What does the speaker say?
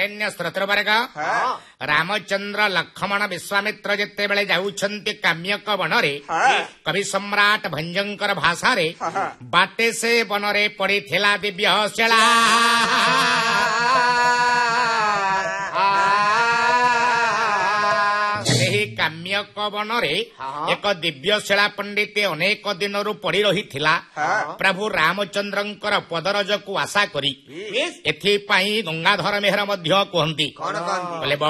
ବରେଣ୍ୟ ଶ୍ରୋତୃବର୍ଗ ରାମଚନ୍ଦ୍ର ଲକ୍ଷ୍ମଣ ବିଶ୍ୱାମିତ୍ର ଯେତେବେଳେ ଯାଉଛନ୍ତି କାମ୍ୟକ ବନରେ କବି ସମ୍ରାଟ ଭଞ୍ଜଙ୍କର ଭାଷାରେ ବାଟେ ସେ ବନରେ ପଡିଥିଲା ଦିବ୍ୟ ଶିଳା କାମ୍ୟକ ବନରେ ଏକ ଦିବ୍ୟ ଶିଳା ପଣ୍ଡିତେ ଅନେକ ଦିନରୁ ପଡି ରହିଥିଲା ପ୍ରଭୁ ରାମଚନ୍ଦ୍ରଙ୍କର ପଦରଜକୁ ଆଶା କରି। ଏଥିପାଇଁ ଗଙ୍ଗାଧର ମେହେର ମଧ୍ୟ କୁହନ୍ତି